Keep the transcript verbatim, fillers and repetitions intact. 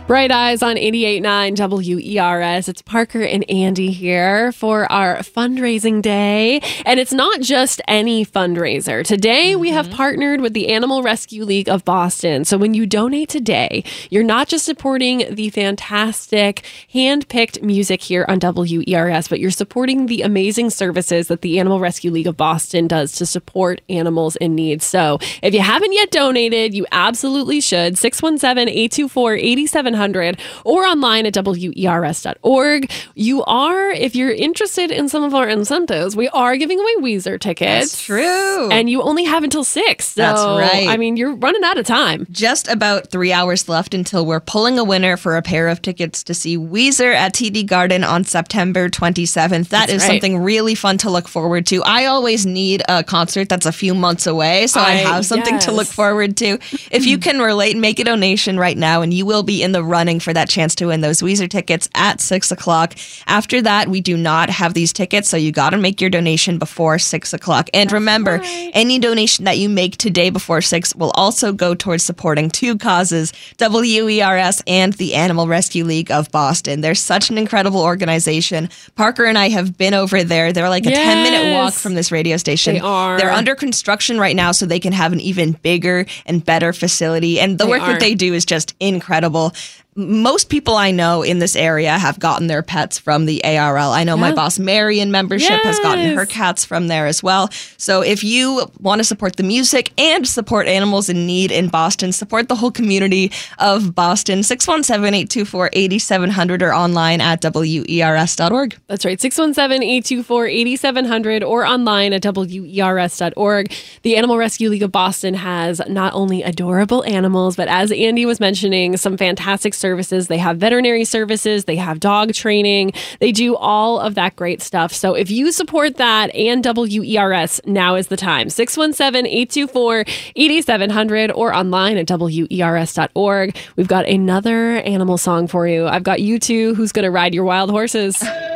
Bright Eyes on eighty-eight point nine W E R S. It's Parker and Andy here for our fundraising day. And it's not just any fundraiser. Today, mm-hmm. we have partnered with the Animal Rescue League of Boston. So when you donate today, you're not just supporting the fantastic hand-picked music here on W E R S, but you're supporting the amazing services that the Animal Rescue League of Boston does to support animals in need. So if you haven't yet donated, you absolutely should. six one seven, eight two four, eight seven zero zero or online at W E R S dot org. You are, if you're interested in some of our incentives, we are giving away Weezer tickets. That's true. And you only have until six. So, That's right. I mean, you're running out of time. Just about three hours left until we're pulling a winner for a pair of tickets to see Weezer at T D Garden on September twenty-seventh. That that's is right. something really fun to look forward to. I always need a concert that's a few months away, so I, I have something yes. to look forward to. If you can relate, make a donation right now, and you will be in the running for that chance to win those Weezer tickets at six o'clock. After that, we do not have these tickets, so you got to make your donation before six o'clock. And That's remember, right. any donation that you make today before six will also go towards supporting two causes, W E R S and the Animal Rescue League of Boston. They're such an incredible organization. Parker and I have been over there. They're like a yes. ten-minute walk from this radio station. They are. They're under construction right now, so they can have an even bigger and better facility. And the they work are. that they do is just incredible. Most people I know in this area have gotten their pets from the A R L. I know yeah. my boss Mary in membership yes. has gotten her cats from there as well. So if you want to support the music and support animals in need in Boston, support the whole community of Boston, six one seven, eight two four, eight seven zero zero or online at W E R S dot org. That's right, six one seven, eight two four, eight seven zero zero or online at W E R S dot org. The Animal Rescue League of Boston has not only adorable animals, but as Andy was mentioning, some fantastic services. Services. They have veterinary services. They have dog training. They do all of that great stuff. So if you support that and W E R S, now is the time. six one seven, eight two four, eight seven zero zero or online at W E R S dot org. We've got another animal song for you. I've got U two, Who's Gonna Ride Your Wild Horses.